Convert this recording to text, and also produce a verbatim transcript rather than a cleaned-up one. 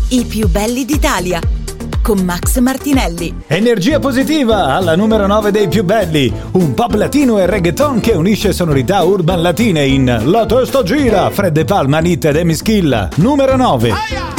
I più belli d'Italia, con Max Martinelli. Energia positiva alla numero nove dei più belli, un pop latino e reggaeton che unisce sonorità urban latine in La testa gira, Fred De Palma, Nit ed Emischilla, numero nove.